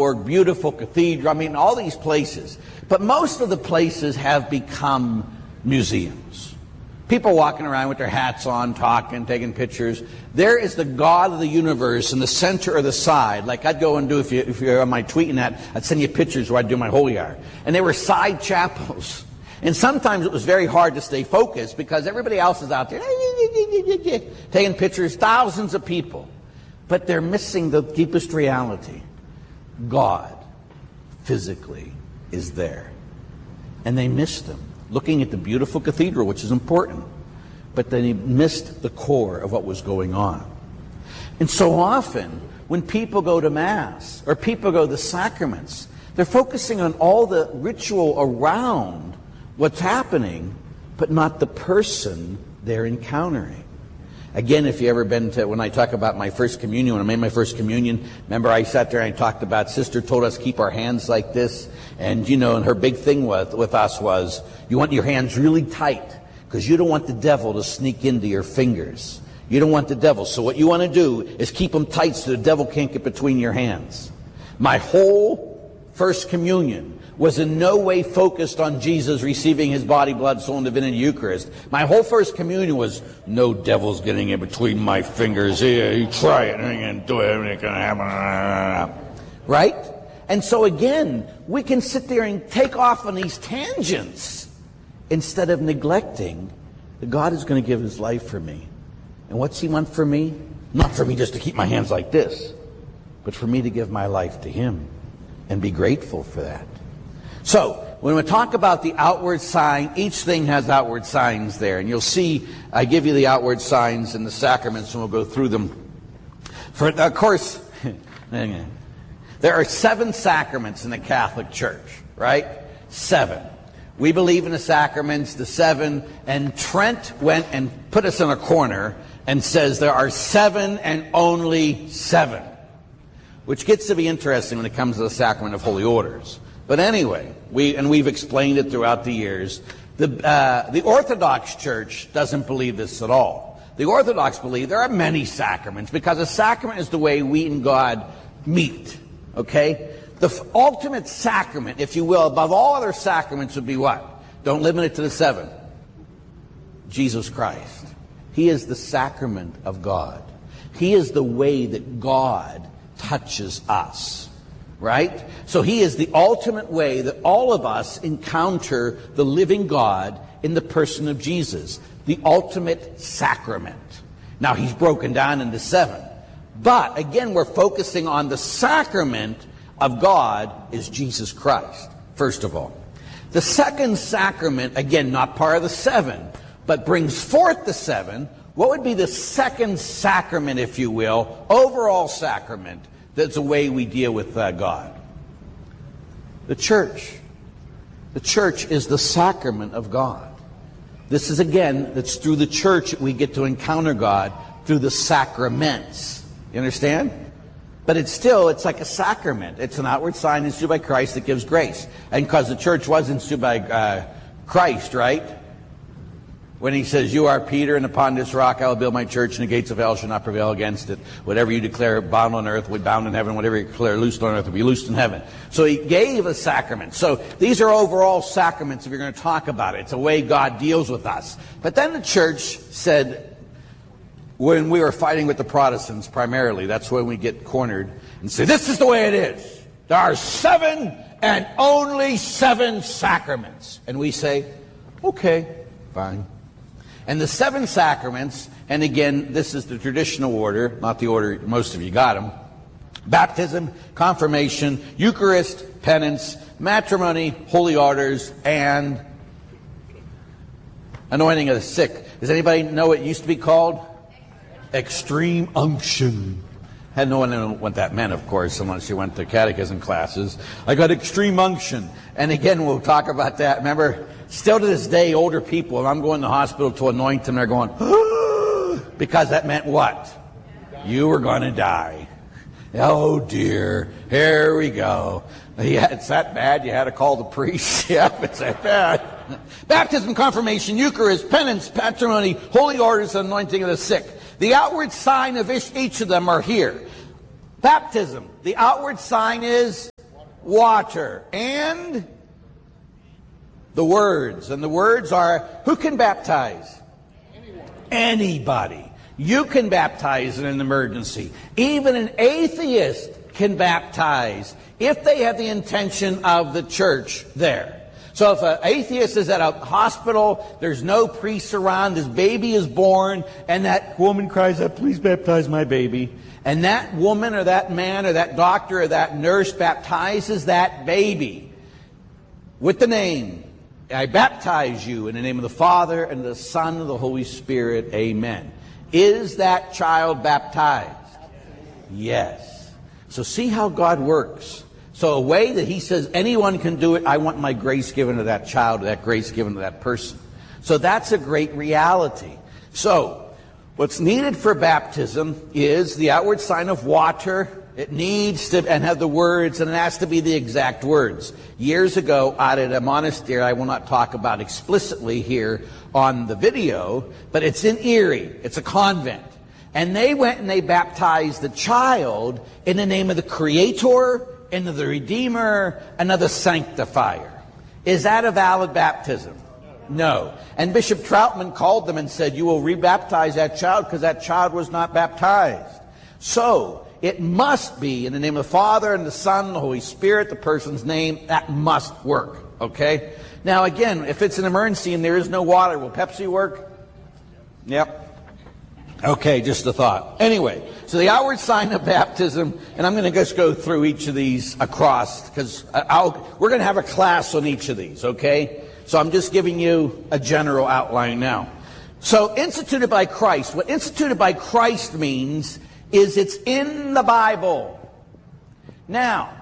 or beautiful cathedral. I mean, all these places. But most of the places have become museums. People walking around with their hats on, talking, taking pictures. There is the God of the universe in the center or the side. Like I'd go and do, if you're on my tweeting that, I'd send you pictures where I'd do my holy hour. And they were side chapels. And sometimes it was very hard to stay focused because everybody else is out there taking pictures, thousands of people. But they're missing the deepest reality. God physically is there. And they missed him. Looking at the beautiful cathedral, which is important. But they missed the core of what was going on. And so often, when people go to Mass, or people go to the sacraments, they're focusing on all the ritual around what's happening, but not the person they're encountering. Again, if you ever been to, when I talk about my first communion, when I made my first communion, remember I sat there and I talked about, Sister told us keep our hands like this. And you know, and her big thing with us was, you want your hands really tight, because you don't want the devil to sneak into your fingers. You don't want the devil. So what you want to do is keep them tight so the devil can't get between your hands. My whole first communion was in no way focused on Jesus receiving his body, blood, soul, and divinity Eucharist. My whole first communion was, no devil's getting in between my fingers. Here, you try it, and you can do it, and it can happen. Right? And so again, we can sit there and take off on these tangents instead of neglecting that God is going to give his life for me. And what's he want for me? Not for me just to keep my hands like this, but for me to give my life to him and be grateful for that. So, when we talk about the outward sign, each thing has outward signs there. And you'll see, I give you the outward signs in the sacraments, and we'll go through them. Of course, there are 7 sacraments in the Catholic Church, right? 7. We believe in the sacraments, the 7, and Trent went and put us in a corner and says there are 7 and only 7. Which gets to be interesting when it comes to the sacrament of holy orders. But anyway, we've explained it throughout the years. The Orthodox Church doesn't believe this at all. The Orthodox believe there are many sacraments because a sacrament is the way we and God meet. Okay? The ultimate sacrament, if you will, above all other sacraments would be what? Don't limit it to the 7. Jesus Christ. He is the sacrament of God. He is the way that God touches us. Right? So he is the ultimate way that all of us encounter the living God in the person of Jesus. The ultimate sacrament. Now he's broken down into 7. But again, we're focusing on the sacrament of God is Jesus Christ, first of all. The second sacrament, again, not part of the 7, but brings forth the 7. What would be the second sacrament, if you will, overall sacrament? That's the way we deal with God. The church. The church is the sacrament of God. This is, again, it's through the church that we get to encounter God through the sacraments. You understand? But it's like a sacrament. It's an outward sign instituted by Christ that gives grace. And because the church was instituted by Christ, right? When he says, you are Peter, and upon this rock I will build my church, and the gates of hell shall not prevail against it. Whatever you declare bound on earth will be bound in heaven. Whatever you declare loosed on earth will be loosed in heaven. So he gave a sacrament. So these are overall sacraments if you're going to talk about it. It's a way God deals with us. But then the church said, when we were fighting with the Protestants primarily, that's when we get cornered and say, this is the way it is. There are 7 and only 7 sacraments. And we say, okay, fine. And the 7 sacraments, and again, this is the traditional order, not the order most of you got them. Baptism, confirmation, Eucharist, penance, matrimony, holy orders, and anointing of the sick. Does anybody know what it used to be called? Extreme unction. Had no one know what that meant, of course, unless you went to catechism classes. I got extreme unction. And again, we'll talk about that. Remember, still to this day, older people, if I'm going to the hospital to anoint them, they're going, because that meant what? You were going to die. Oh dear, here we go. Yeah, it's that bad you had to call the priest. Yeah, it's that bad. Baptism, confirmation, Eucharist, penance, matrimony, holy orders, and anointing of the sick. The outward sign of each of them are here. Baptism, the outward sign is water, and the words. And the words are, who can baptize? Anybody. You can baptize in an emergency. Even an atheist can baptize if they have the intention of the church there. So if an atheist is at a hospital, there's no priests around, this baby is born, and that woman cries out, please baptize my baby. And that woman or that man or that doctor or that nurse baptizes that baby with the name, I baptize you in the name of the Father and the Son and the Holy Spirit. Amen. Is that child baptized? Yes. So see how God works. So a way that he says anyone can do it, I want my grace given to that child, that grace given to that person. So that's a great reality. So what's needed for baptism is the outward sign of water. It needs to and have the words, and it has to be the exact words. Years ago, out at a monastery, I will not talk about explicitly here on the video, but it's in Erie. It's a convent. And they went and they baptized the child in the name of the Creator, and of the Redeemer, and of the Sanctifier. Is that a valid baptism? No. And Bishop Troutman called them and said, you will rebaptize that child because that child was not baptized. So, it must be in the name of the Father and the Son and the Holy Spirit, the person's name. That must work. Okay? Now again, if it's an emergency and there is no water, will Pepsi work? Yep. Okay, just a thought. Anyway, so the outward sign of baptism, and I'm going to just go through each of these across, because we're going to have a class on each of these, okay? So I'm just giving you a general outline now. So, instituted by Christ. What instituted by Christ means is it's in the Bible. Now,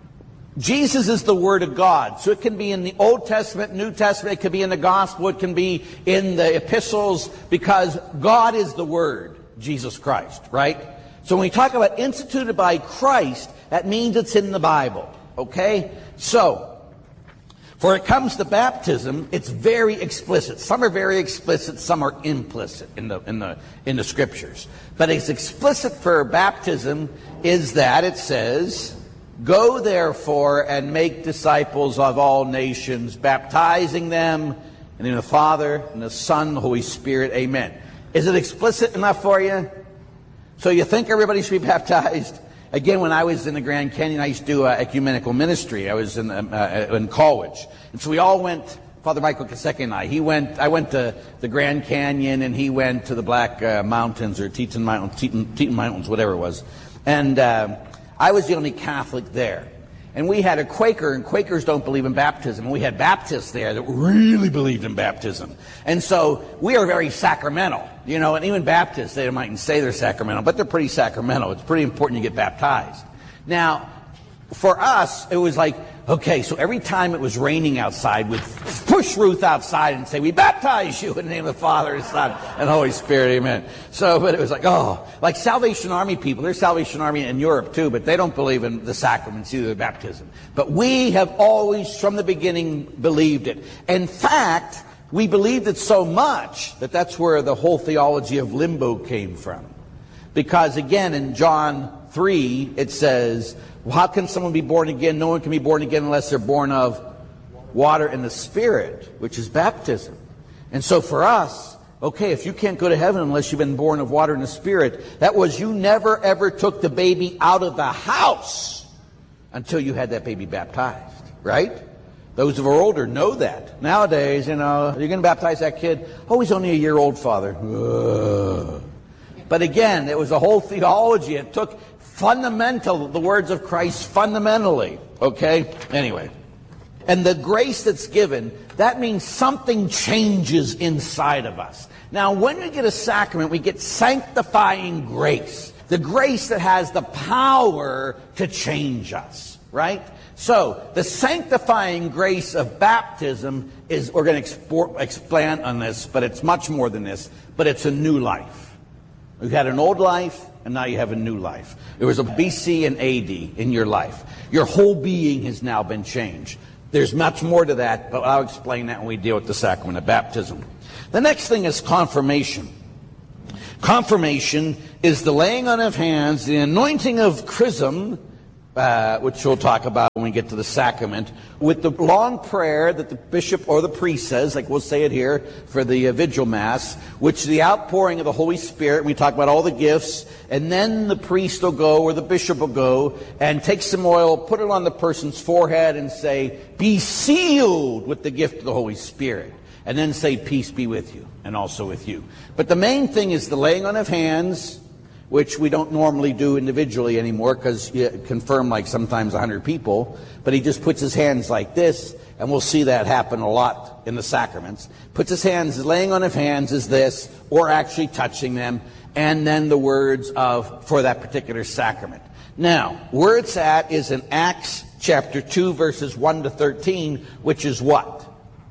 Jesus is the Word of God. So it can be in the Old Testament, New Testament, it can be in the Gospel, it can be in the epistles, because God is the Word, Jesus Christ, right? So when we talk about instituted by Christ, that means it's in the Bible, okay? So, for it comes to baptism, it's very explicit. Some are very explicit, some are implicit in the Scriptures. But it's explicit for baptism is that it says, go therefore and make disciples of all nations, baptizing them in the name of the Father and the Son and the Holy Spirit. Amen. Is it explicit enough for you? So you think everybody should be baptized? Again, when I was in the Grand Canyon, I used to do ecumenical ministry. I was in college. And so we all went, Father Michael Kaseki and I went to the Grand Canyon, and he went to the Black Mountains or Teton Mountains, whatever it was. And I was the only Catholic there. And we had a Quaker, and Quakers don't believe in baptism. And we had Baptists there that really believed in baptism. And so we are very sacramental, and even Baptists, they mightn't say they're sacramental, but they're pretty sacramental. It's pretty important you get baptized. Now, for us, it was like, okay, so every time it was raining outside, we'd push Ruth outside and say, we baptize you in the name of the Father, and Son, and the Holy Spirit, amen. So, but it was like, like Salvation Army people. There's Salvation Army in Europe too, but they don't believe in the sacraments, either the baptism. But we have always, from the beginning, believed it. In fact, we believed it so much that that's where the whole theology of limbo came from. Because again, in John 3, it says, well, how can someone be born again? No one can be born again unless they're born of water and the Spirit, which is baptism. And so for us, okay, if you can't go to heaven unless you've been born of water and the Spirit, that was you never ever took the baby out of the house until you had that baby baptized, right? Those who are older know that. Nowadays, you're going to baptize that kid. Oh, he's only a year old, Father. Ugh. But again, it was a whole theology. It took the words of Christ fundamentally. Okay? Anyway. And the grace that's given, that means something changes inside of us. Now, when we get a sacrament, we get sanctifying grace. The grace that has the power to change us. Right? So, the sanctifying grace of baptism is, we're going to expand on this, but it's much more than this, but it's a new life. You had an old life, and now you have a new life. There was a BC and AD in your life. Your whole being has now been changed. There's much more to that, but I'll explain that when we deal with the sacrament of baptism. The next thing is confirmation. Confirmation is the laying on of hands, the anointing of chrism, which we'll talk about when we and get to the sacrament with the long prayer that the bishop or the priest says, like we'll say it here for the Vigil Mass, which is the outpouring of the Holy Spirit. We talk about all the gifts, and then the priest will go, or the bishop will go, and take some oil, put it on the person's forehead, and say, "Be sealed with the gift of the Holy Spirit." And then say, "Peace be with you, and also with you." But the main thing is the laying on of hands, which we don't normally do individually anymore because you confirm like sometimes 100 people, but he just puts his hands like this, and we'll see that happen a lot in the sacraments. Puts his hands, laying on of hands is this, or actually touching them, and then the words of, for that particular sacrament. Now, where it's at is in Acts chapter 2, verses 1 to 13, which is what?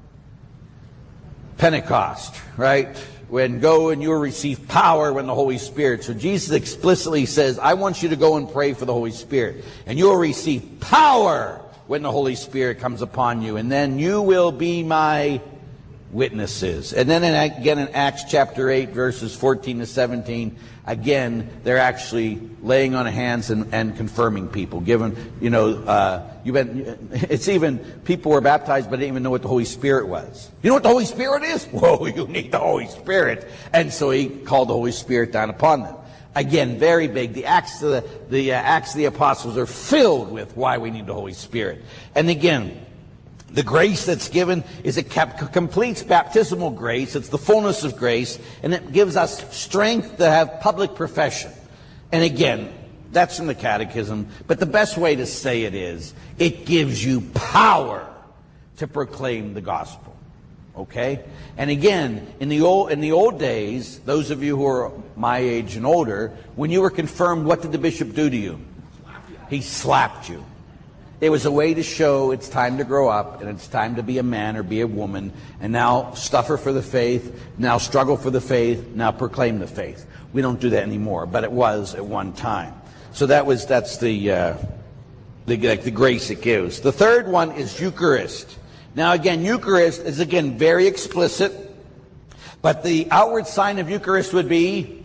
Pentecost, right? When go and you will receive power when the Holy Spirit. So Jesus explicitly says, I want you to go and pray for the Holy Spirit. And you will receive power when the Holy Spirit comes upon you. And then you will be my witnesses. And then again in Acts chapter 8, verses 14 to 17, again, they're actually laying on hands and confirming people. Given, it's even, people were baptized, but didn't even know what the Holy Spirit was. You know what the Holy Spirit is? Whoa, you need the Holy Spirit. And so he called the Holy Spirit down upon them. Again, very big. The Acts of the Apostles are filled with why we need the Holy Spirit. And again, the grace that's given is a complete baptismal grace. It's the fullness of grace, and it gives us strength to have public profession. And again, that's from the Catechism, but the best way to say it is, it gives you power to proclaim the gospel. Okay? And again, in the old days, those of you who are my age and older, when you were confirmed, what did the bishop do to you? He slapped you. It was a way to show it's time to grow up, and it's time to be a man or be a woman, and now suffer for the faith, now struggle for the faith, now proclaim the faith. We don't do that anymore, but it was at one time. So that's the grace it gives. The third one is Eucharist. Now again, Eucharist is again very explicit, but the outward sign of Eucharist would be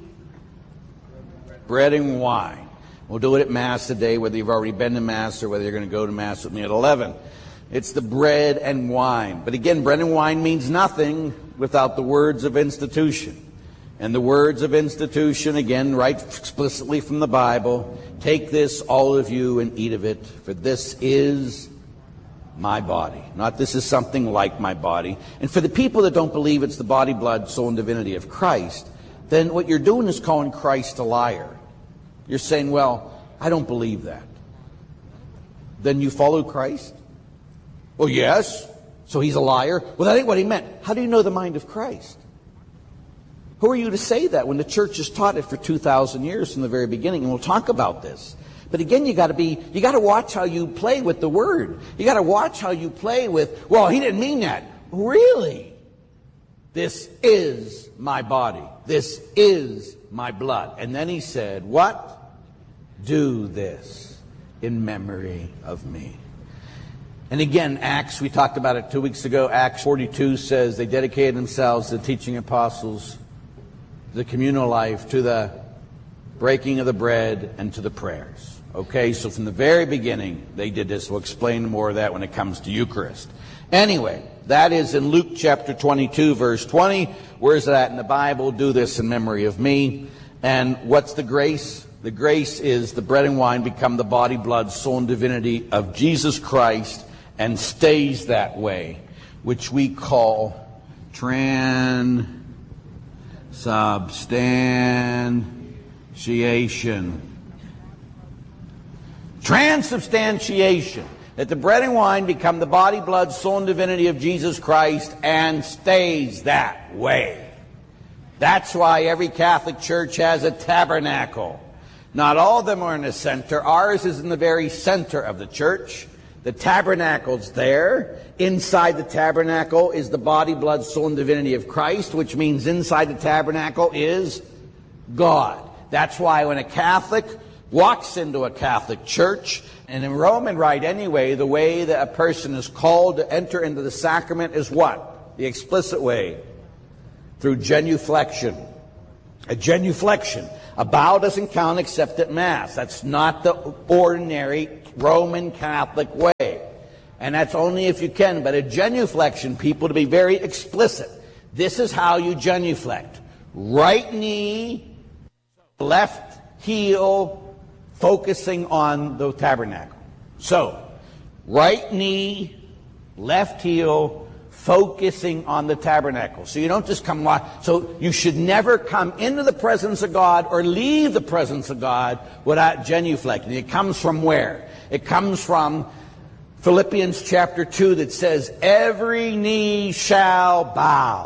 bread and wine. We'll do it at Mass today, whether you've already been to Mass or whether you're going to go to Mass with me at 11. It's the bread and wine. But again, bread and wine means nothing without the words of institution. And the words of institution, again, right explicitly from the Bible, take this, all of you, and eat of it, for this is my body. Not this is something like my body. And for the people that don't believe it's the body, blood, soul, and divinity of Christ, then what you're doing is calling Christ a liar. You're saying, well, I don't believe that. Then you follow Christ? Well, yes. So he's a liar? Well, that ain't what he meant. How do you know the mind of Christ? Who are you to say that when the church has taught it for 2,000 years from the very beginning? And we'll talk about this. But again, you got to watch how you play with the word. You got to watch how you play with, well, he didn't mean that. Really? This is my body. This is my blood. And then he said, what? Do this in memory of me. And again, Acts, we talked about it 2 weeks ago. Acts 42 says they dedicated themselves to the teaching apostles, the communal life, to the breaking of the bread, and to the prayers. Okay, so from the very beginning, they did this. We'll explain more of that when it comes to Eucharist. Anyway, that is in Luke chapter 22, verse 20. Where is that in the Bible? Do this in memory of me. And what's the grace? The grace is the bread and wine become the body, blood, soul, and divinity of Jesus Christ and stays that way, which we call transubstantiation. Transubstantiation. That the bread and wine become the body, blood, soul, and divinity of Jesus Christ and stays that way. That's why every Catholic church has a tabernacle. Not all of them are in the center. Ours is in the very center of the church. The tabernacle's there. Inside the tabernacle is the body, blood, soul, and divinity of Christ, which means inside the tabernacle is God. That's why when a Catholic walks into a Catholic church, and in Roman rite anyway, the way that a person is called to enter into the sacrament is what? The explicit way. Through genuflection. A genuflection. A bow doesn't count except at Mass. That's not the ordinary Roman Catholic way. And that's only if you can. But a genuflection, people, to be very explicit, this is how you genuflect. Right knee, left heel, focusing on the tabernacle. So, right knee, left heel, focusing on the tabernacle. So you don't just come... So you should never come into the presence of God or leave the presence of God without genuflecting. It comes from where? It comes from Philippians chapter 2 that says, every knee shall bow.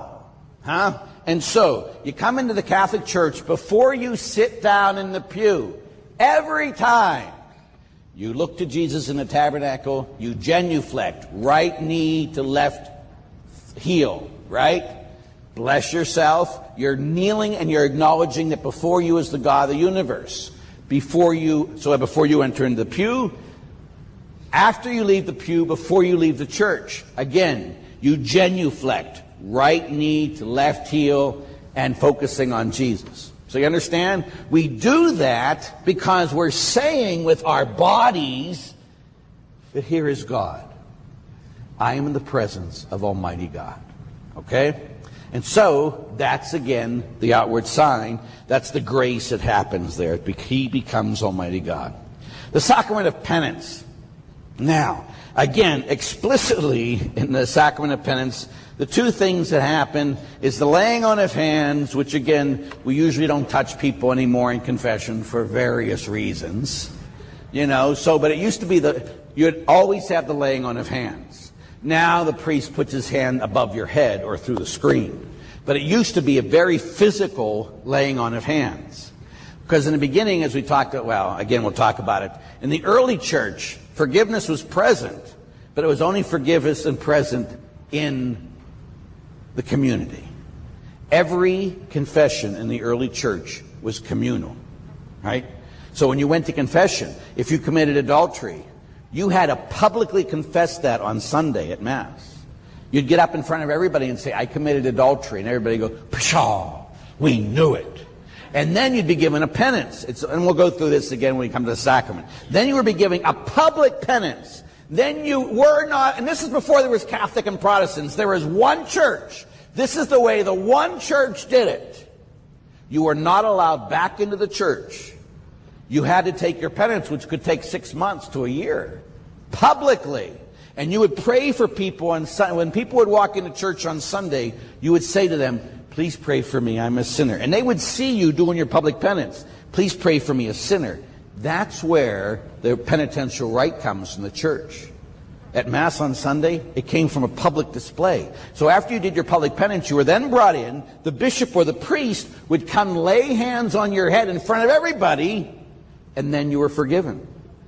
And so, you come into the Catholic Church, before you sit down in the pew, every time you look to Jesus in the tabernacle, you genuflect, right knee to left heel, right? Bless yourself. You're kneeling and you're acknowledging that before you is the God of the universe. Before you enter into the pew, after you leave the pew, before you leave the church, again, you genuflect, right knee to left heel, and focusing on Jesus. So you understand? We do that because we're saying with our bodies that here is God. I am in the presence of Almighty God. Okay? And so, that's again the outward sign. That's the grace that happens there. He becomes Almighty God. The sacrament of penance. Now, again, explicitly in the sacrament of penance, the two things that happen is the laying on of hands, which again, we usually don't touch people anymore in confession for various reasons. But it used to be you'd always have the laying on of hands. Now the priest puts his hand above your head or through the screen. But it used to be a very physical laying on of hands. Because in the beginning, as we talked about, again, we'll talk about it. In the early church, forgiveness was present, but it was only forgiveness and present in the community. Every confession in the early church was communal, right? So when you went to confession, if you committed adultery, you had to publicly confess that on Sunday at Mass. You'd get up in front of everybody and say, I committed adultery, and everybody would go, pshaw, we knew it. And then you'd be given a penance. And we'll go through this again when we come to the sacrament. Then you would be giving a public penance. Then you were not, and this is before there was Catholic and Protestants. There was one church. This is the way the one church did it. You were not allowed back into the church. You had to take your penance, which could take 6 months to a year, publicly. And you would pray for people on Sunday. When people would walk into church on Sunday, you would say to them, please pray for me, I'm a sinner. And they would see you doing your public penance. Please pray for me, a sinner. That's where the penitential rite comes from the church. At Mass on Sunday, it came from a public display. So after you did your public penance, you were then brought in. The bishop or the priest would come lay hands on your head in front of everybody, and then you were forgiven.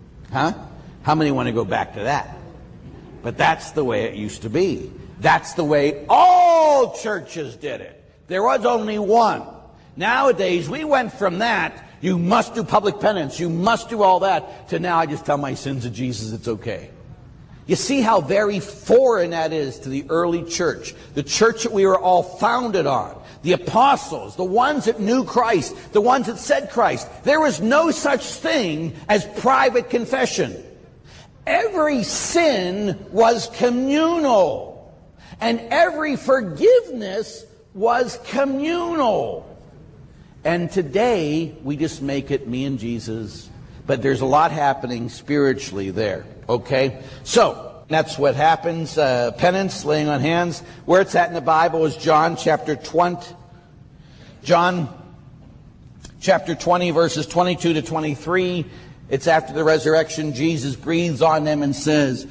How many want to go back to that? But that's the way it used to be. That's the way all churches did it. There was only one. Nowadays, we went from that, you must do public penance, you must do all that, to now I just tell my sins to Jesus, it's okay. You see how very foreign that is to the early church, the church that we were all founded on, the apostles, the ones that knew Christ, the ones that said Christ. There was no such thing as private confession. Every sin was communal, and every forgiveness was communal. And today, we just make it me and Jesus, but there's a lot happening spiritually there, okay? So, that's what happens, penance, laying on hands. Where it's at in the Bible is John chapter 20. John chapter 20, verses 22 to 23. It's after the resurrection. Jesus breathes on them and says,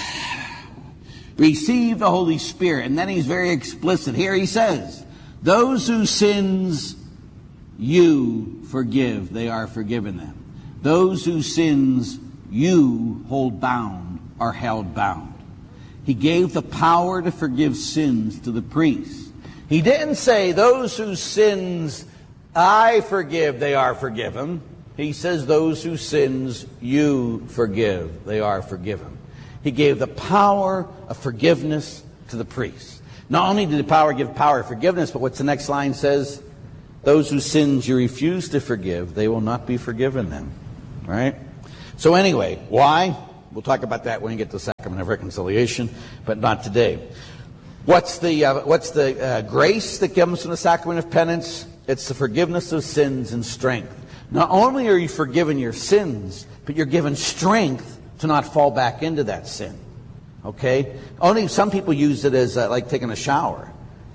receive the Holy Spirit. And then he's very explicit. Here he says, those whose sins you forgive, they are forgiven them. Those whose sins you hold bound are held bound. He gave the power to forgive sins to the priests. He didn't say those whose sins I forgive, they are forgiven. He says those whose sins you forgive, they are forgiven. He gave the power of forgiveness to the priests. Not only did the power give power of forgiveness, but what's the next line says? Those whose sins you refuse to forgive, they will not be forgiven them. Right? So anyway, why? We'll talk about that when we get to the sacrament. sacrament of reconciliation, but not today. What's the grace that comes from the sacrament of penance? It's the forgiveness of sins and strength. Not only are you forgiven your sins, but you're given strength to not fall back into that sin. Okay? Only some people use it as like taking a shower.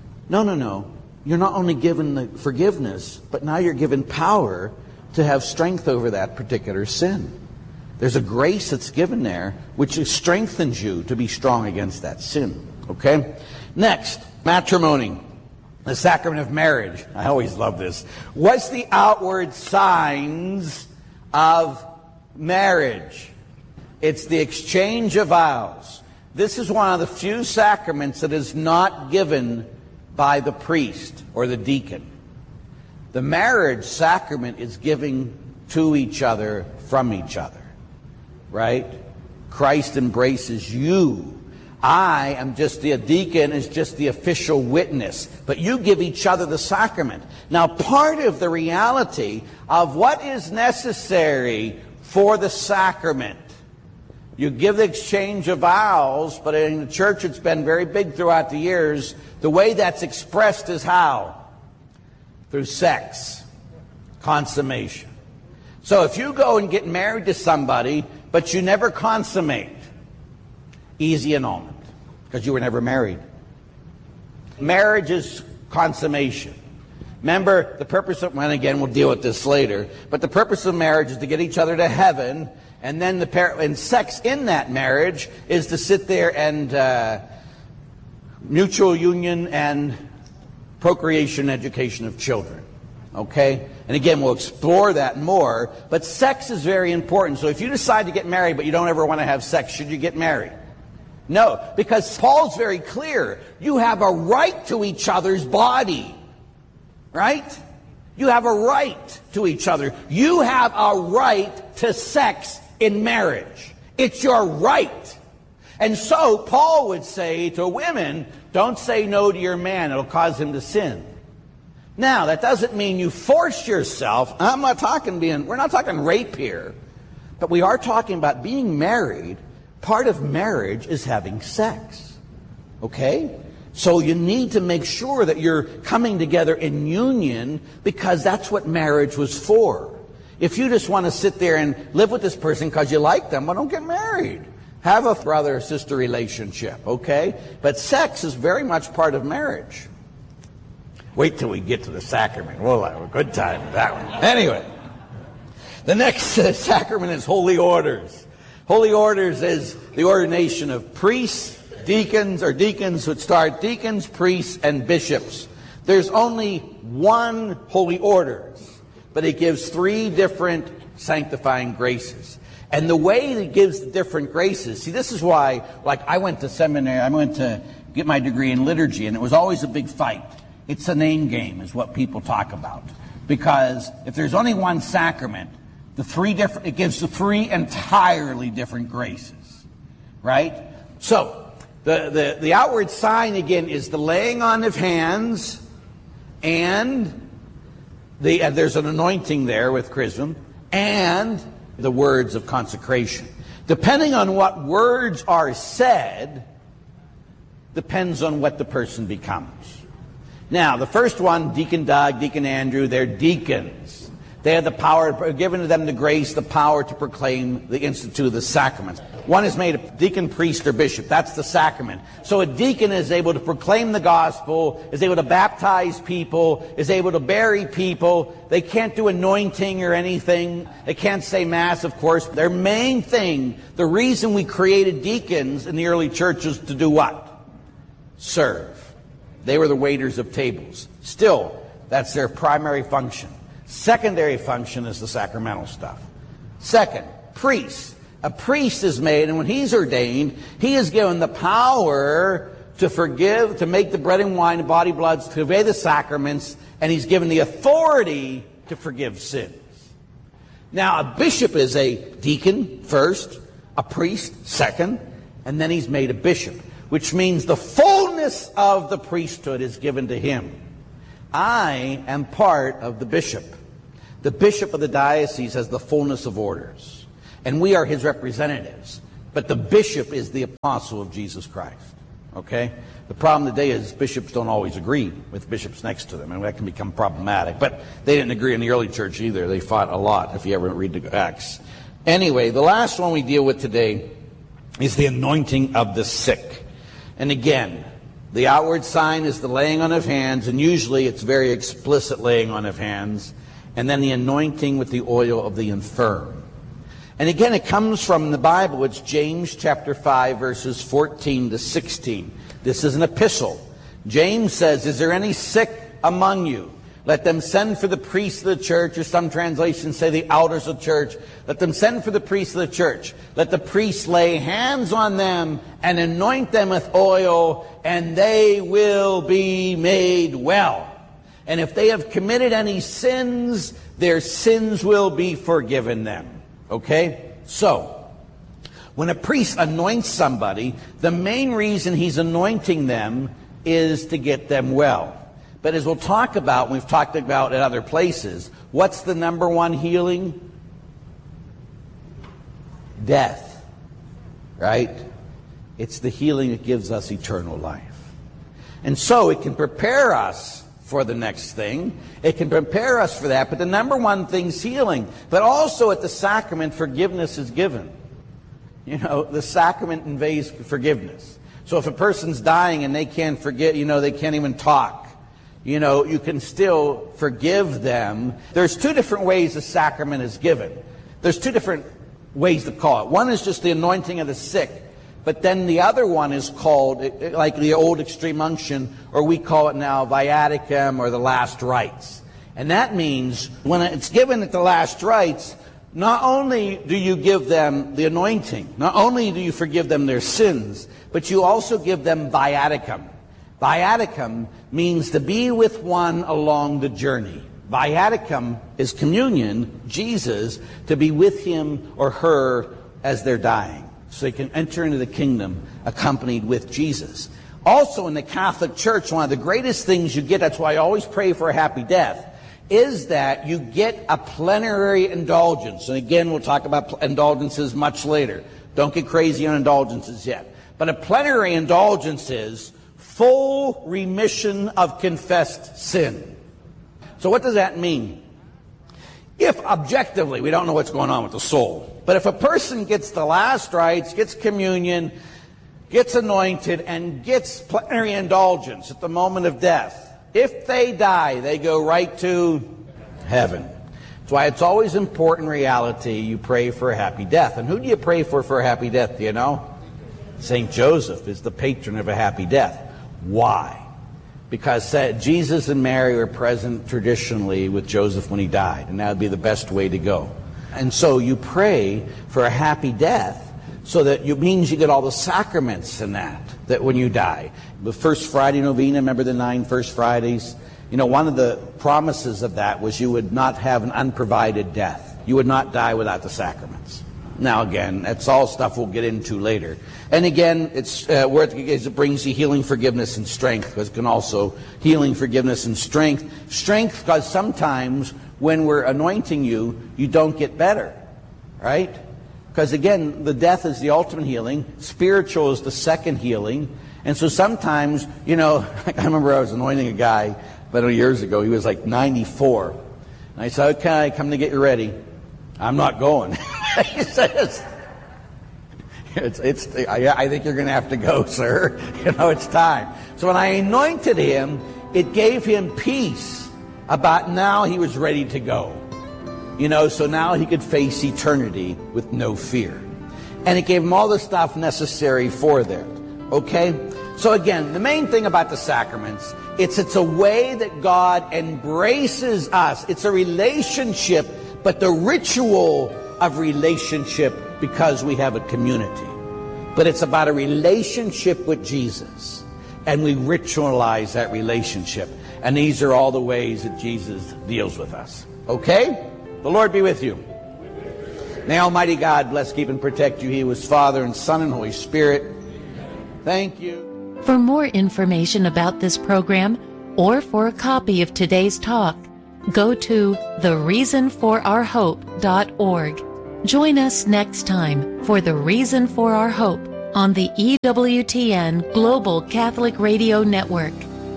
No. You're not only given the forgiveness, but now you're given power to have strength over that particular sin. There's a grace that's given there which strengthens you to be strong against that sin. Okay? Next, matrimony. The sacrament of marriage. I always love this. What's the outward signs of marriage? It's the exchange of vows. This is one of the few sacraments that is not given by the priest or the deacon. The marriage sacrament is giving to each other from each other. Right? Christ embraces you. I am just the deacon, is just the official witness. But you give each other the sacrament. Now, part of the reality of what is necessary for the sacrament, you give the exchange of vows, but in the church it's been very big throughout the years. The way that's expressed is how? Through sex. Consummation. So if you go and get married to somebody, but you never consummate, easy annulment, because you were never married. Marriage is consummation. Remember, the purpose of, and again, we'll deal with this later, but the purpose of marriage is to get each other to heaven, and then and sex in that marriage is to sit there and mutual union and procreation, education of children. Okay? And again, we'll explore that more, but sex is very important. So if you decide to get married, but you don't ever want to have sex, should you get married? No, because Paul's very clear. You have a right to each other's body. Right? You have a right to each other. You have a right to sex in marriage. It's your right. And so Paul would say to women, don't say no to your man. It'll cause him to sin. Now, that doesn't mean you force yourself. we're not talking rape here. But we are talking about being married. Part of marriage is having sex. Okay? So you need to make sure that you're coming together in union, because that's what marriage was for. If you just want to sit there and live with this person because you like them, well, don't get married. Have a brother or sister relationship, okay? But sex is very much part of marriage. Wait till we get to the sacrament. We'll have a good time with that one. Anyway, the next sacrament is holy orders. Holy orders is the ordination of priests, deacons would start deacons, priests, and bishops. There's only one holy orders, but it gives 3 different sanctifying graces. And the way it gives the different graces, see, this is why, like, I went to seminary, I went to get my degree in liturgy, and it was always a big fight. It's a name game, is what people talk about. Because if there's only one sacrament, it gives the 3 entirely different graces, right? So the outward sign again is the laying on of hands, and there's an anointing there with chrism, and the words of consecration. Depending on what words are said, depends on what the person becomes. Now, the first one, Deacon Doug, Deacon Andrew, they're deacons. They have the power, given to them the grace, the power to proclaim the institute of the sacraments. One is made a deacon, priest, or bishop. That's the sacrament. So a deacon is able to proclaim the gospel, is able to baptize people, is able to bury people. They can't do anointing or anything. They can't say mass, of course. Their main thing, the reason we created deacons in the early churches, to do what? Serve. They were the waiters of tables. Still, that's their primary function. Secondary function is the sacramental stuff. Second, priests. A priest is made, and when he's ordained, he is given the power to forgive, to make the bread and wine, the body, blood, to convey the sacraments, and he's given the authority to forgive sins. Now, a bishop is a deacon first, a priest second, and then he's made a bishop, which means the fullness of the priesthood is given to him. I am part of the bishop. The bishop of the diocese has the fullness of orders, and we are his representatives. But the bishop is the apostle of Jesus Christ. Okay? The problem today is bishops don't always agree with bishops next to them, and that can become problematic. But they didn't agree in the early church either. They fought a lot, if you ever read the Acts. Anyway, the last one we deal with today is the anointing of the sick. And again, the outward sign is the laying on of hands, and usually it's very explicit laying on of hands, and then the anointing with the oil of the infirm. And again, it comes from the Bible. It's James chapter 5, verses 14 to 16. This is an epistle. James says, "Is there any sick among you? Let them send for the priests of the church," or some translations say the elders of the church. "Let them send for the priests of the church. Let the priests lay hands on them and anoint them with oil, and they will be made well. And if they have committed any sins, their sins will be forgiven them." Okay? So, when a priest anoints somebody, the main reason he's anointing them is to get them well. But as we'll talk about, we've talked about at other places, what's the number one healing? Death. Right? It's the healing that gives us eternal life. And so it can prepare us for the next thing. It can prepare us for that. But the number one thing's healing. But also at the sacrament, forgiveness is given. You know, the sacrament conveys forgiveness. So if a person's dying and they can't forget, they can't even talk, you can still forgive them. There's two different ways the sacrament is given. There's two different ways to call it. One is just the anointing of the sick. But then the other one is called, like the old extreme unction, or we call it now viaticum, or the last rites. And that means when it's given at the last rites, not only do you give them the anointing, not only do you forgive them their sins, but you also give them viaticum. Viaticum means to be with one along the journey. Viaticum is communion, Jesus, to be with him or her as they're dying. So they can enter into the kingdom accompanied with Jesus. Also in the Catholic Church, one of the greatest things you get, that's why I always pray for a happy death, is that you get a plenary indulgence. And again, we'll talk about indulgences much later. Don't get crazy on indulgences yet. But a plenary indulgence is full remission of confessed sin. So what does that mean? If objectively, we don't know what's going on with the soul, but if a person gets the last rites, gets communion, gets anointed, and gets plenary indulgence at the moment of death, if they die, they go right to heaven. That's why it's always important, reality, you pray for a happy death. And who do you pray for a happy death, do you know? St. Joseph is the patron of a happy death. Why? Because Jesus and Mary were present traditionally with Joseph when he died, and that would be the best way to go. And so you pray for a happy death, so that it means you get all the sacraments in that when you die. The first Friday novena, remember the 9 first Fridays? One of the promises of that was you would not have an unprovided death. You would not die without the sacraments. Now again, that's all stuff we'll get into later. And again, it's where it brings you healing, forgiveness, and strength, because it can also healing, forgiveness, and strength. Strength, because sometimes when we're anointing you, you don't get better, right? Because again, the death is the ultimate healing. Spiritual is the second healing. And so sometimes, I remember I was anointing a guy about years ago. He was like 94. And I said, "Okay, come to get you ready." "I'm not going." He says, I think you're going to have to go, sir. It's time. So when I anointed him, it gave him peace about now he was ready to go. So now he could face eternity with no fear. And it gave him all the stuff necessary for that. Okay? So again, the main thing about the sacraments, it's a way that God embraces us. It's a relationship, but the ritual of relationship, because we have a community. But it's about a relationship with Jesus. And we ritualize that relationship. And these are all the ways that Jesus deals with us. Okay? The Lord be with you. May Almighty God bless, keep, and protect you. He was Father and Son and Holy Spirit. Thank you. For more information about this program, or for a copy of today's talk, go to thereasonforourhope.org. Join us next time for The Reason for Our Hope on the EWTN Global Catholic Radio Network.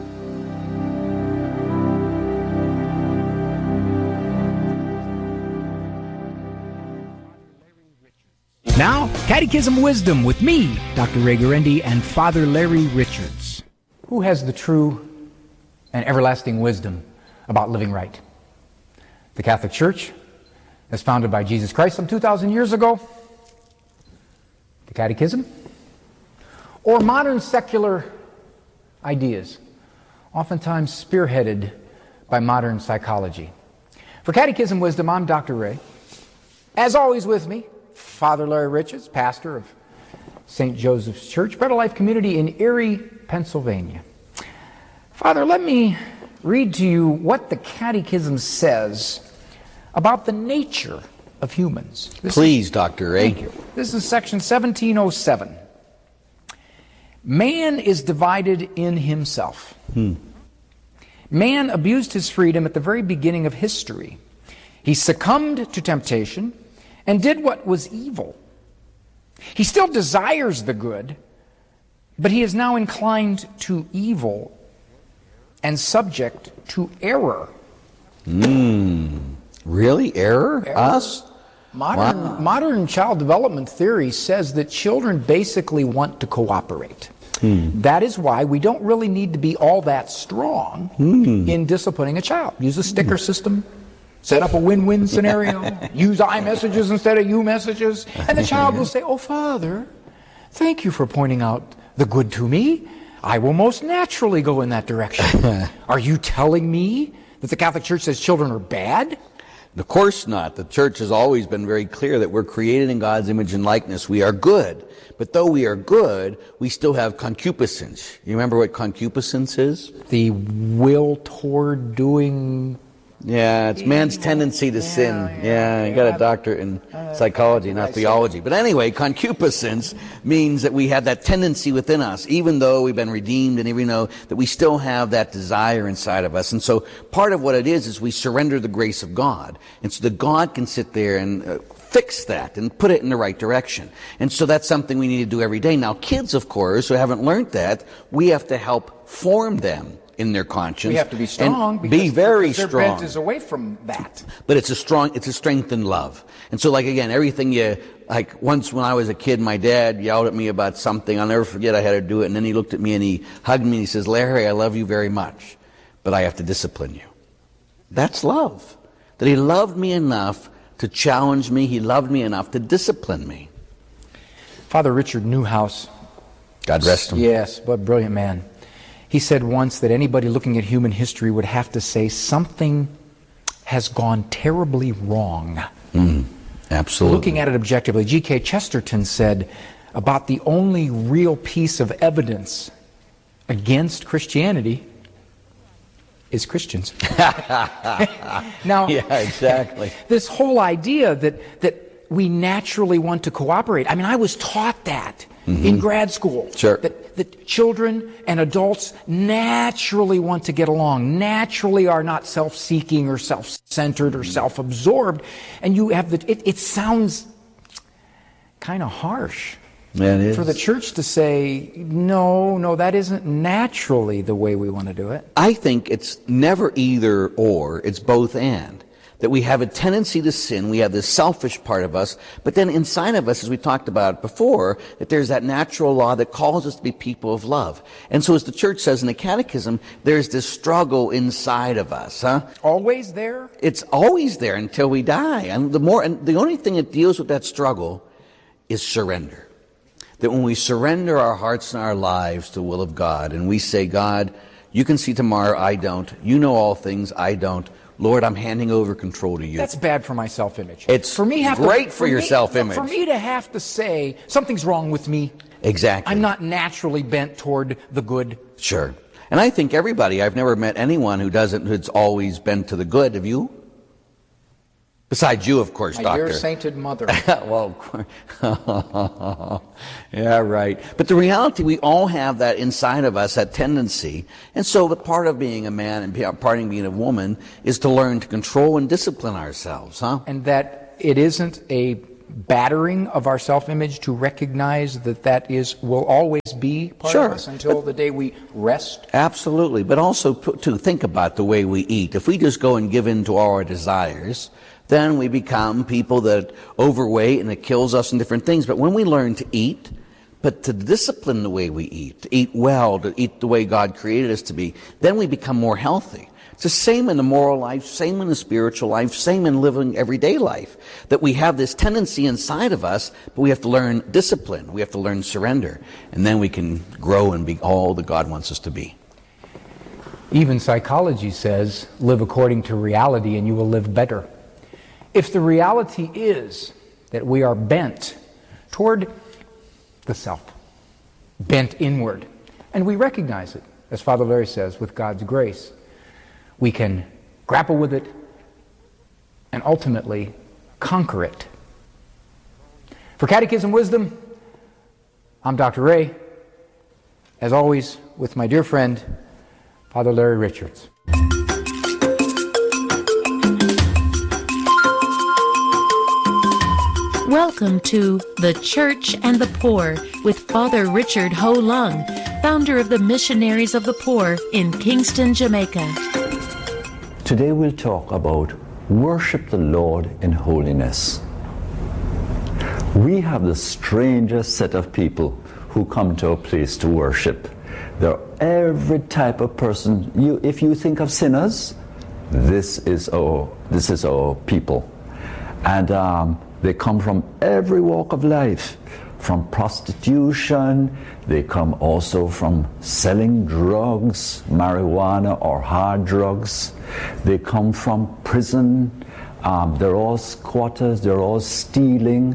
Now, Catechism Wisdom with me, Dr. Ray Guarendi, and Father Larry Richards. Who has the true and everlasting wisdom about living right? The Catholic Church, as founded by Jesus Christ some 2,000 years ago? The Catechism? Or modern secular ideas, oftentimes spearheaded by modern psychology? For Catechism Wisdom, I'm Dr. Ray. As always with me, Father Larry Richards, pastor of St. Joseph's Church, Bread of Life Community in Erie, Pennsylvania. Father, let me read to you what the Catechism says about the nature of humans. Please, Dr. Ray. Thank you. This is section 1707. Man is divided in himself. Man abused his freedom at the very beginning of history. He succumbed to temptation and did what was evil. He still desires the good, but he is now inclined to evil and subject to error. Really? Error? Us? Modern child development theory says that children basically want to cooperate. That is why we don't really need to be all that strong in disciplining a child. Use a sticker system. Set up a win-win scenario. Use iMessages instead of you messages. And the child will say, "Oh, Father, thank you for pointing out the good to me. I will most naturally go in that direction." Are you telling me that the Catholic Church says children are bad? Of course not. The Church has always been very clear that we're created in God's image and likeness. We are good. But though we are good, we still have concupiscence. You remember what concupiscence is? The will toward doing... Yeah, it's man's tendency to sin. Yeah, you got a doctorate in psychology, not theology. But anyway, concupiscence means that we have that tendency within us, even though we've been redeemed and even though that we still have that desire inside of us. And so part of what it is we surrender the grace of God. And so that God can sit there and fix that and put it in the right direction. And so that's something we need to do every day. Now, kids, of course, who haven't learned that, we have to help form them in their conscience. We have to be strong. Be very strong. Their bent is away from that. But it's a strength in love. And so, like, again, everything once when I was a kid, my dad yelled at me about something. I'll never forget I had to do it. And then he looked at me and he hugged me and he says, "Larry, I love you very much, but I have to discipline you." That's love. That he loved me enough to challenge me. He loved me enough to discipline me. Father Richard Newhouse. God rest him. Yes, but brilliant man. He said once that anybody looking at human history would have to say something has gone terribly wrong. Absolutely. Looking at it objectively, G.K. Chesterton said about the only real piece of evidence against Christianity is Christians. Now, yeah, exactly. This whole idea that we naturally want to cooperate. I mean, I was taught that in grad school. Sure. That children and adults naturally want to get along, naturally are not self-seeking or self-centered or self-absorbed. And you have it sounds kind of harsh. Yeah, it is. For the church to say, no, that isn't naturally the way we want to do it. I think it's never either or, it's both and. That we have a tendency to sin, we have this selfish part of us, but then inside of us, as we talked about before, that there's that natural law that calls us to be people of love. And so as the church says in the Catechism, there's this struggle inside of us, Always there? It's always there until we die. And the only thing that deals with that struggle is surrender. That when we surrender our hearts and our lives to the will of God, and we say, "God, you can see tomorrow, I don't. You know all things, I don't. Lord, I'm handing over control to you." That's bad for my self-image. It's great for your self-image. For me to have to say, something's wrong with me. Exactly. I'm not naturally bent toward the good. Sure. And I think I've never met anyone who's always bent to the good. Have you? Besides you, of course, my Doctor. My dear sainted mother. Well, of course. Yeah, right. But the reality, we all have that inside of us, that tendency. And so the part of being a man and part of being a woman is to learn to control and discipline ourselves, And that it isn't a battering of our self-image to recognize that will always be part of us until the day we rest? Absolutely. But also to think about the way we eat. If we just go and give in to all our desires, then we become people that overweight and it kills us in different things. But when we learn to eat, but to discipline the way we eat, to eat well, to eat the way God created us to be, then we become more healthy. It's the same in the moral life, same in the spiritual life, same in living everyday life, that we have this tendency inside of us, but we have to learn discipline, we have to learn surrender, and then we can grow and be all that God wants us to be. Even psychology says, live according to reality and you will live better. If the reality is that we are bent toward the self, bent inward, and we recognize it, as Father Larry says, with God's grace, we can grapple with it and ultimately conquer it. For Catechism Wisdom, I'm Dr. Ray, as always, with my dear friend, Father Larry Richards. Welcome to The Church and the Poor with Father Richard Ho Lung, founder of the Missionaries of the Poor in Kingston, Jamaica. Today we'll talk about worship the Lord in holiness. We have the strangest set of people who come to a place to worship. They're every type of person. If you think of sinners, this is our people. And they come from every walk of life, from prostitution. They come also from selling drugs, marijuana or hard drugs. They come from prison. They're all squatters. They're all stealing.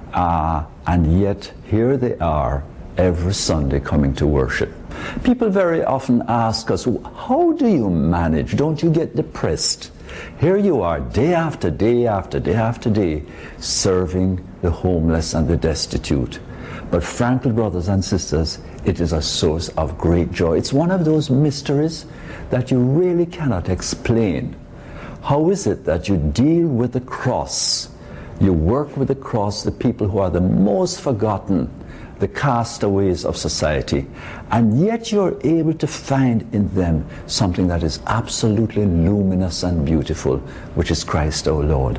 And yet here they are every Sunday coming to worship. People very often ask us, how do you manage? Don't you get depressed? Here you are, day after day after day after day, serving the homeless and the destitute. But frankly, brothers and sisters, it is a source of great joy. It's one of those mysteries that you really cannot explain. How is it that you deal with the cross? You work with the cross, the people who are the most forgotten, the castaways of society, and yet you're able to find in them something that is absolutely luminous and beautiful, which is Christ our Lord.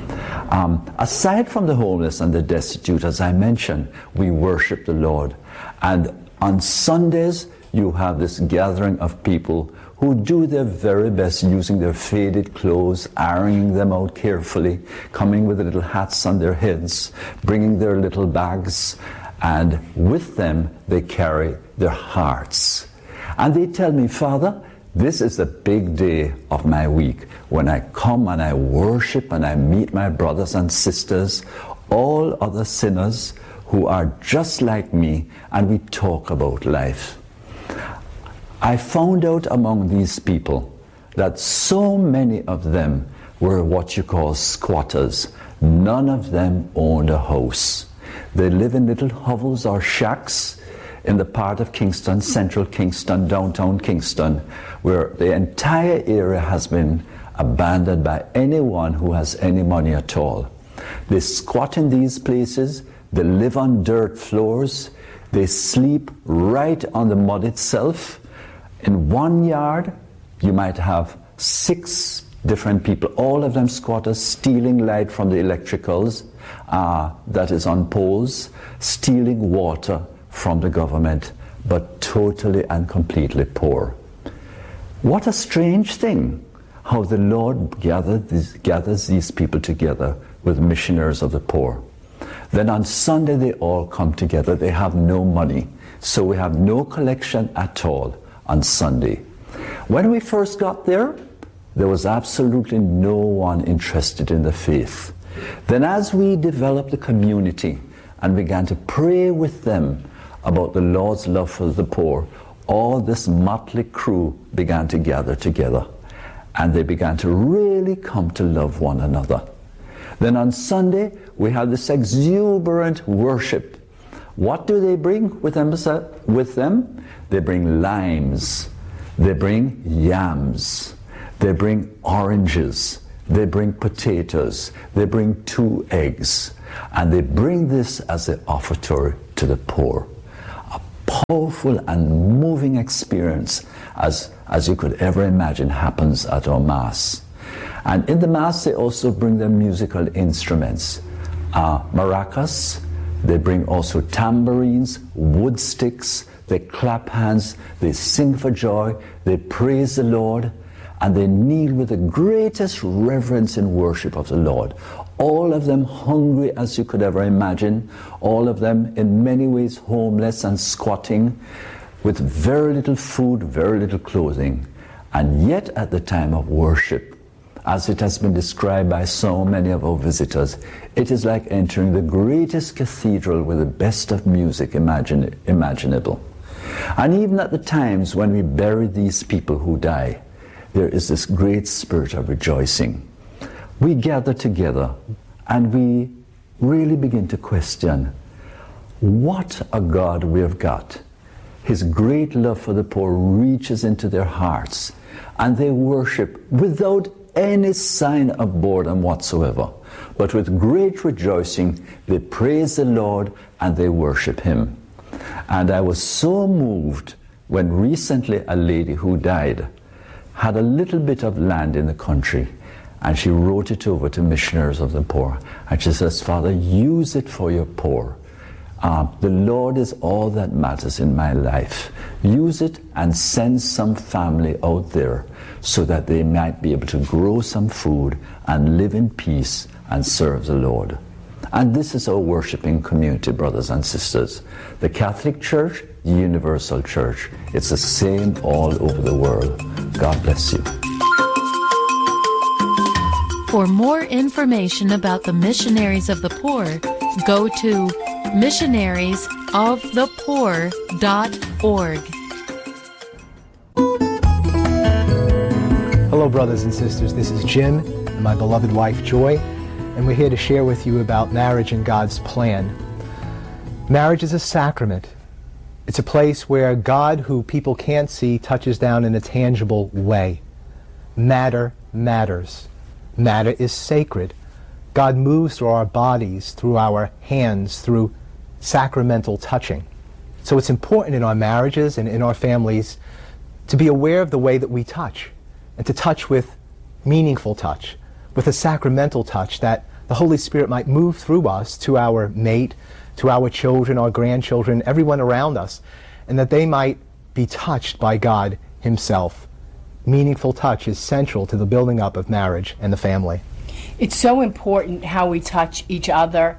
Aside from the homeless and the destitute, as I mentioned, we worship the Lord. And on Sundays, you have this gathering of people who do their very best using their faded clothes, ironing them out carefully, coming with little hats on their heads, bringing their little bags, and with them they carry their hearts. And they tell me, Father, this is the big day of my week when I come and I worship and I meet my brothers and sisters, all other sinners who are just like me, and we talk about life. I found out among these people that so many of them were what you call squatters. None of them owned a house. They live in little hovels or shacks in the part of Kingston, central Kingston, downtown Kingston, where the entire area has been abandoned by anyone who has any money at all. They squat in these places, they live on dirt floors, they sleep right on the mud itself. In one yard, you might have 6 different people, all of them squatters, stealing light from the electricals that is on poles, stealing water from the government, but totally and completely poor. What a strange thing, how the Lord gathers these people together with missionaries of the poor. Then on Sunday they all come together. They have no money, so we have no collection at all on Sunday. When we first got there was absolutely no one interested in the faith. Then as we developed the community and began to pray with them about the Lord's love for the poor, all this motley crew began to gather together, and they began to really come to love one another. Then on Sunday, we had this exuberant worship. What do they bring with them? They bring limes, they bring yams, they bring oranges, they bring potatoes, they bring 2 eggs. And they bring this as an offertory to the poor. A powerful and moving experience, as you could ever imagine, happens at our Mass. And in the Mass, they also bring their musical instruments. Maracas, they bring also tambourines, wood sticks, they clap hands, they sing for joy, they praise the Lord, and they kneel with the greatest reverence and worship of the Lord. All of them hungry as you could ever imagine, all of them in many ways homeless and squatting, with very little food, very little clothing. And yet at the time of worship, as it has been described by so many of our visitors, it is like entering the greatest cathedral with the best of music imaginable. And even at the times when we bury these people who die, there is this great spirit of rejoicing. We gather together and we really begin to question, what a God we have got. His great love for the poor reaches into their hearts, and they worship without any sign of boredom whatsoever, but with great rejoicing they praise the Lord and they worship Him. And I was so moved when recently a lady who died had a little bit of land in the country, and she wrote it over to Missionaries of the Poor, and she says, Father, use it for your poor. The Lord is all that matters in my life. Use it and send some family out there so that they might be able to grow some food and live in peace and serve the Lord. And this is our worshiping community, brothers and sisters. The Catholic Church, the Universal Church. It's the same all over the world. God bless you. For more information about the Missionaries of the Poor, go to missionariesofthepoor.org. Hello, brothers and sisters. This is Jim and my beloved wife, Joy, and we're here to share with you about marriage and God's plan. Marriage is a sacrament. It's a place where God, who people can't see, touches down in a tangible way. Matter matters. Matter is sacred. God moves through our bodies, through our hands, through sacramental touching. So it's important in our marriages and in our families to be aware of the way that we touch, and to touch with meaningful touch, with a sacramental touch, that the Holy Spirit might move through us to our mate, to our children, our grandchildren, everyone around us, and that they might be touched by God Himself. Meaningful touch is central to the building up of marriage and the family. It's so important how we touch each other.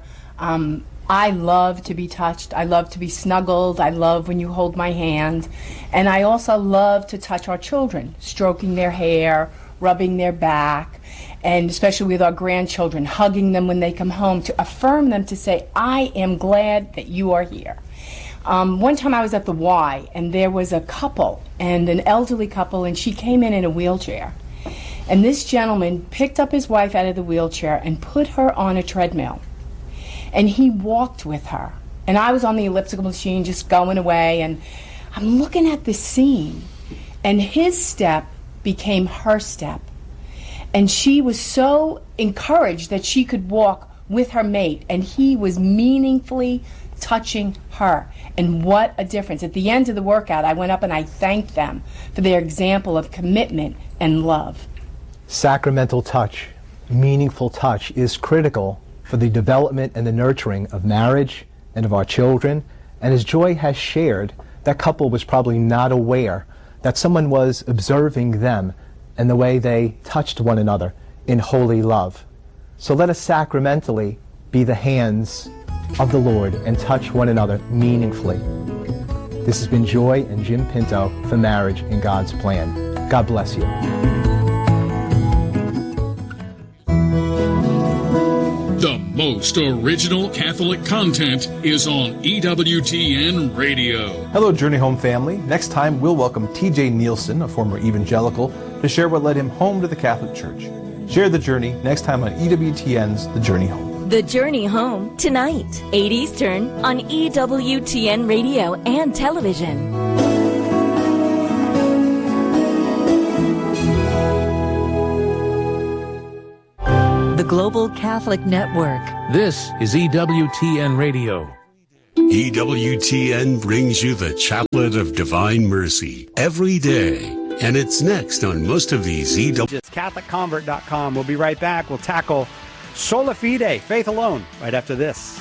I love to be touched. I love to be snuggled. I love when you hold my hand. And I also love to touch our children, stroking their hair, rubbing their back, and especially with our grandchildren, hugging them when they come home, to affirm them, to say, I am glad that you are here. One time I was at the Y, and there was a couple, and an elderly couple, and she came in a wheelchair. And this gentleman picked up his wife out of the wheelchair and put her on a treadmill. And he walked with her. And I was on the elliptical machine just going away, and I'm looking at this scene. And his step became her step. And she was so encouraged that she could walk with her mate, and he was meaningfully touching her. And what a difference. At the end of the workout, I went up and I thanked them for their example of commitment and love. Sacramental touch, meaningful touch, is critical for the development and the nurturing of marriage and of our children. And as Joy has shared, that couple was probably not aware that someone was observing them and the way they touched one another in holy love. So let us sacramentally be the hands of the Lord and touch one another meaningfully. This has been Joy and Jim Pinto for Marriage in God's Plan. God bless you. The most original Catholic content is on EWTN Radio. Hello, Journey Home family. Next time, we'll welcome T.J. Nielsen, a former evangelical, to share what led him home to the Catholic Church. Share the journey next time on EWTN's The Journey Home. The Journey Home, tonight, 8 Eastern, on EWTN Radio and television. The Global Catholic Network. This is EWTN Radio. EWTN brings you the Chaplet of Divine Mercy every day. And it's next on most of these It's CatholicConvert.com. We'll be right back. We'll tackle Sola Fide, faith alone, right after this.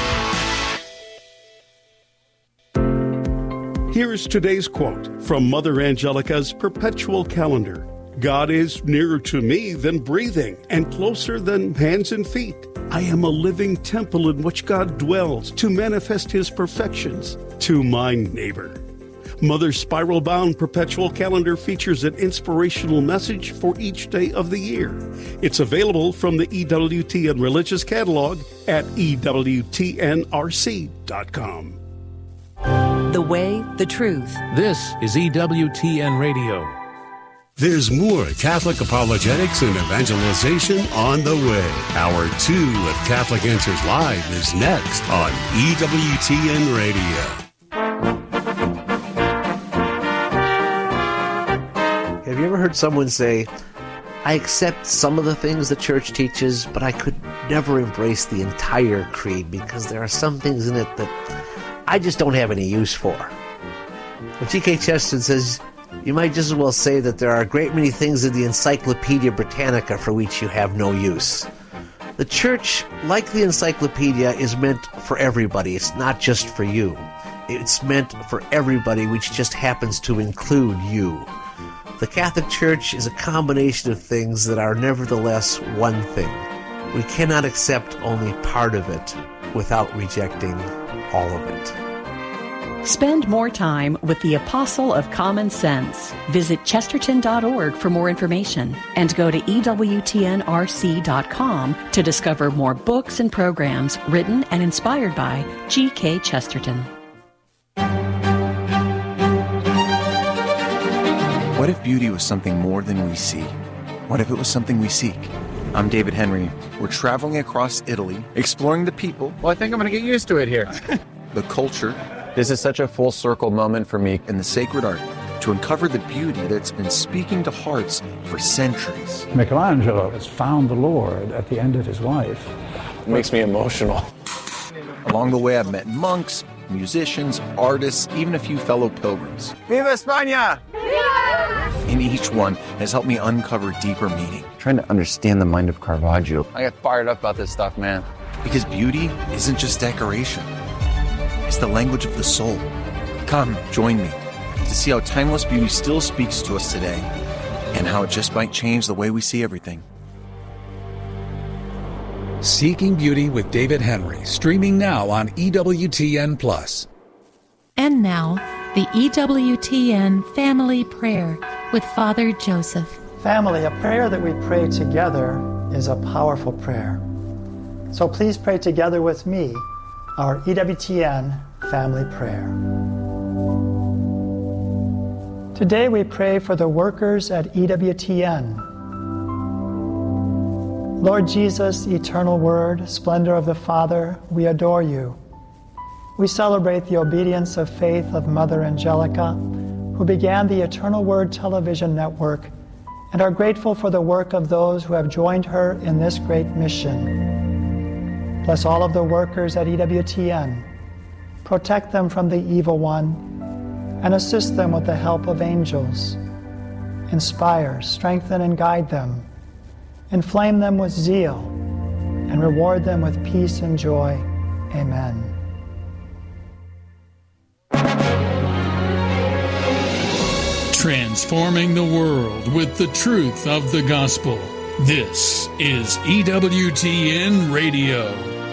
Here is today's quote from Mother Angelica's Perpetual Calendar. God is nearer to me than breathing and closer than hands and feet. I am a living temple in which God dwells to manifest his perfections to my neighbor. Mother's spiral-bound Perpetual Calendar features an inspirational message for each day of the year. It's available from the EWTN Religious Catalog at EWTNRC.com. The way, the truth. This is EWTN Radio. There's more Catholic apologetics and evangelization on the way. Hour 2 of Catholic Answers Live is next on EWTN Radio. Have you ever heard someone say, I accept some of the things the church teaches, but I could never embrace the entire creed because there are some things in it that I just don't have any use for? Well, G.K. Chesterton says, you might just as well say that there are a great many things in the Encyclopedia Britannica for which you have no use. The church, like the encyclopedia, is meant for everybody. It's not just for you. It's meant for everybody, which just happens to include you. The Catholic Church is a combination of things that are nevertheless one thing. We cannot accept only part of it without rejecting all of it. Spend more time with the Apostle of Common Sense. Visit chesterton.org for more information and go to EWTNRC.com to discover more books and programs written and inspired by G.K. Chesterton. What if beauty was something more than we see? What if it was something we seek? I'm David Henry. We're traveling across Italy, exploring the people. Well, I think I'm going to get used to it here. The culture. This is such a full circle moment for me. And the sacred art to uncover the beauty that's been speaking to hearts for centuries. Michelangelo has found the Lord at the end of his life. It makes me emotional. Along the way, I've met monks, musicians, artists, even a few fellow pilgrims. Viva España! And each one has helped me uncover deeper meaning. Trying to understand the mind of Caravaggio. I get fired up about this stuff, man. Because beauty isn't just decoration. It's the language of the soul. Come, join me to see how timeless beauty still speaks to us today and how it just might change the way we see everything. Seeking Beauty with David Henry, streaming now on EWTN+. And now, the EWTN Family Prayer with Father Joseph. Family, a prayer that we pray together is a powerful prayer. So please pray together with me our EWTN Family Prayer. Today we pray for the workers at EWTN. Lord Jesus, eternal Word, splendor of the Father, we adore you. We celebrate the obedience of faith of Mother Angelica, who began the Eternal Word television network, and are grateful for the work of those who have joined her in this great mission. Bless all of the workers at EWTN. Protect them from the evil one, and assist them with the help of angels. Inspire, strengthen, and guide them. Inflame them with zeal, and reward them with peace and joy. Amen. Transforming the world with the truth of the gospel. This is EWTN Radio.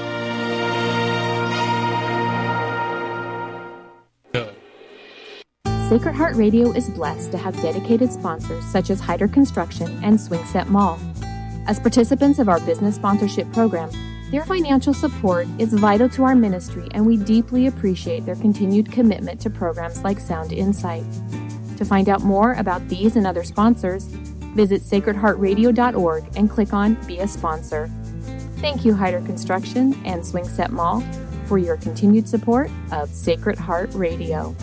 Sacred Heart Radio is blessed to have dedicated sponsors such as Hyder Construction and Swingset Mall. As participants of our business sponsorship program, their financial support is vital to our ministry, and we deeply appreciate their continued commitment to programs like Sound Insight. To find out more about these and other sponsors, visit sacredheartradio.org and click on Be a Sponsor. Thank you, Hyder Construction and Swingset Mall, for your continued support of Sacred Heart Radio.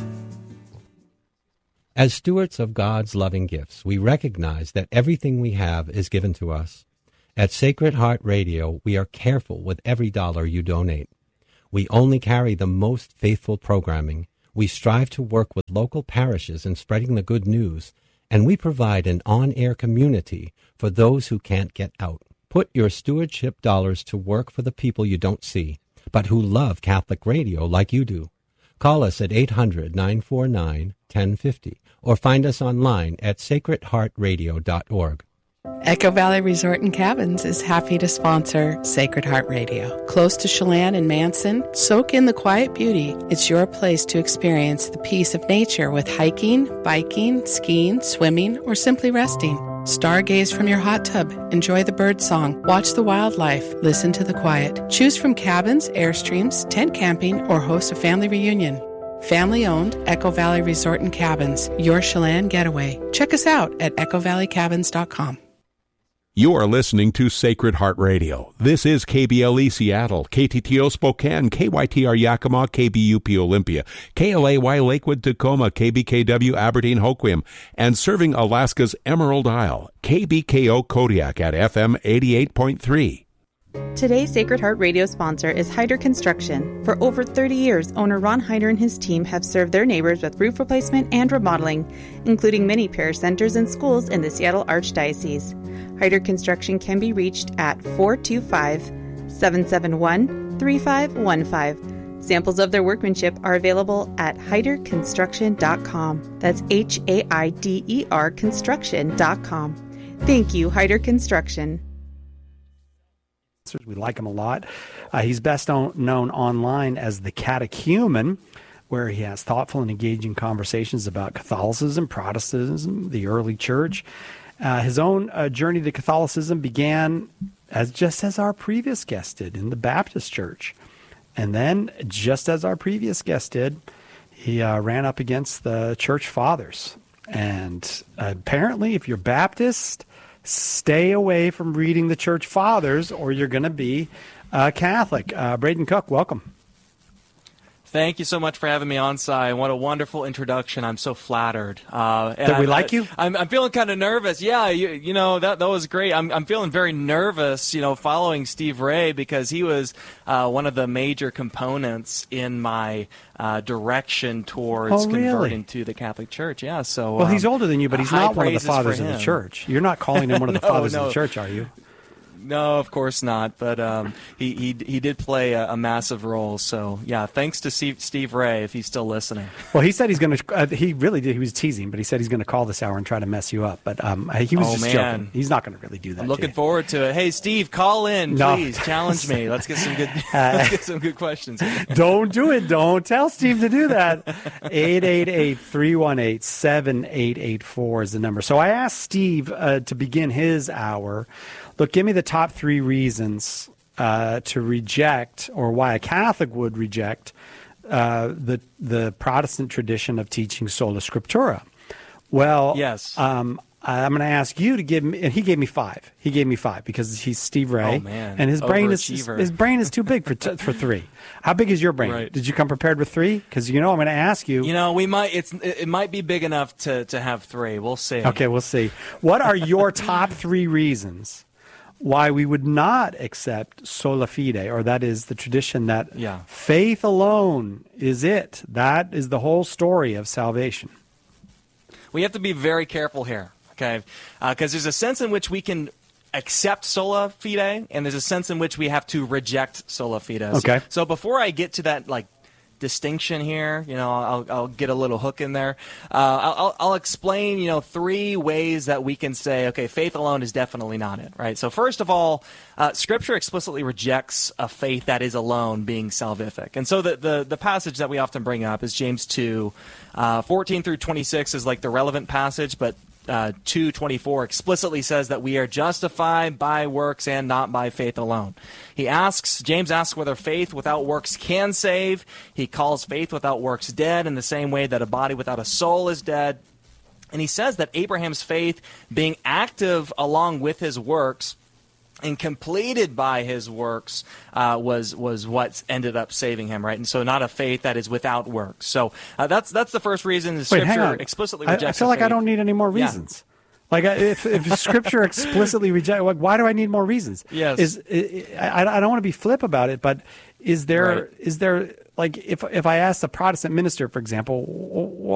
As stewards of God's loving gifts, we recognize that everything we have is given to us, At Sacred Heart Radio, we are careful with every dollar you donate. We only carry the most faithful programming. We strive to work with local parishes in spreading the good news, and we provide an on-air community for those who can't get out. Put your stewardship dollars to work for the people you don't see, but who love Catholic radio like you do. Call us at 800-949-1050 or find us online at sacredheartradio.org. Echo Valley Resort and Cabins is happy to sponsor Sacred Heart Radio. Close to Chelan and Manson, soak in the quiet beauty. It's your place to experience the peace of nature with hiking, biking, skiing, swimming, or simply resting. Stargaze from your hot tub, enjoy the bird song, watch the wildlife, listen to the quiet. Choose from cabins, Airstreams, tent camping, or host a family reunion. Family-owned Echo Valley Resort and Cabins, your Chelan getaway. Check us out at echovalleycabins.com. You are listening to Sacred Heart Radio. This is KBLE Seattle, KTTO Spokane, KYTR Yakima, KBUP Olympia, KLAY Lakewood Tacoma, KBKW Aberdeen Hoquiam, and serving Alaska's Emerald Isle, KBKO Kodiak at FM 88.3. Today's Sacred Heart Radio sponsor is Hyder Construction. For over 30 years, owner Ron Hyder and his team have served their neighbors with roof replacement and remodeling, including many parish centers and schools in the Seattle Archdiocese. Hyder Construction can be reached at 425-771-3515. Samples of their workmanship are available at hyderconstruction.com. That's HAIDER construction.com. Thank you, Hyder Construction. We like him a lot. He's best known online as the Catechumen, where he has thoughtful and engaging conversations about Catholicism, Protestantism, the early church. His own journey to Catholicism began just as our previous guest did in the Baptist church. And then, just as our previous guest did, he ran up against the church fathers. And apparently, if you're Baptist, stay away from reading the church fathers or you're going to be Catholic. Braden Cook, welcome. Thank you so much for having me on, Si. What a wonderful introduction. I'm so flattered. Did we like you? I'm feeling kind of nervous. Yeah, you know, that was great. I'm feeling very nervous, following Steve Ray, because he was one of the major components in my direction towards converting to the Catholic Church. Yeah, so well, he's older than you, but he's not one of the fathers of the church. You're not calling him one of the fathers of the church, are you? No, of course not. But he did play a massive role. So yeah, thanks to Steve Ray if he's still listening. Well, he said he's going to. He really did. He was teasing, but he said he's going to call this hour and try to mess you up. But he was just joking. He's not going to really do that. I'm looking forward to it. Hey, Steve, call in, please. Challenge me. Let's get some good. Let's get some good questions. Don't do it. Don't tell Steve to do that. 888-318-7884 is the number. So I asked Steve to begin his hour. Look, give me the top 3 reasons to reject, or why a Catholic would reject, the Protestant tradition of teaching sola scriptura. Well, yes. I'm going to ask you to give me, and he gave me 5. He gave me 5 because he's Steve Ray, and his brain is too big for 3. How big is your brain? Right. Did you come prepared with 3? Because I'm going to ask you. It might be big enough to have 3. We'll see. Okay, we'll see. What are your top 3 reasons why we would not accept sola fide, or that is the tradition that faith alone is it? That is the whole story of salvation. We have to be very careful here, okay? Because there's a sense in which we can accept sola fide, and there's a sense in which we have to reject sola fide. Okay. So before I get to that, distinction here, I'll get a little hook in there. I'll explain, 3 ways that we can say, okay, faith alone is definitely not it, right? So first of all, Scripture explicitly rejects a faith that is alone being salvific. And so the passage that we often bring up is James 2, 14 through 26 is the relevant passage, but 2:24 explicitly says that we are justified by works and not by faith alone. James asks whether faith without works can save. He calls faith without works dead in the same way that a body without a soul is dead. And he says that Abraham's faith, being active along with his works and completed by his works, was what ended up saving him, right? And so not a faith that is without works. So that's the first reason the Scripture explicitly rejects. I feel like I don't need any more reasons. Like if Scripture explicitly rejects, why do I need more reasons? Yes. I don't want to be flip about it, but is there like if I ask a Protestant minister, for example,